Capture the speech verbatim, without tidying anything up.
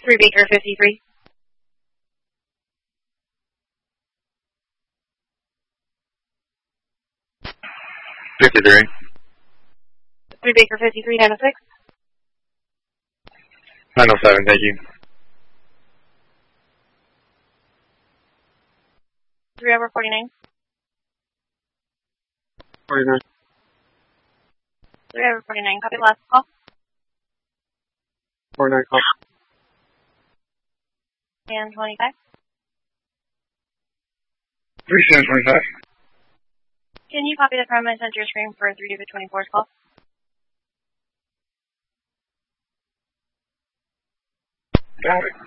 three Baker fifty-three. fifty-three. three Baker fifty-three, nine oh six. nine oh seven, thank you. three over forty-nine. forty-nine. three over forty-nine, copy last call. forty-nine call. And twenty-five. three seven twenty-five. Can you copy the from I sent your screen for three David twenty-four's call? Got it.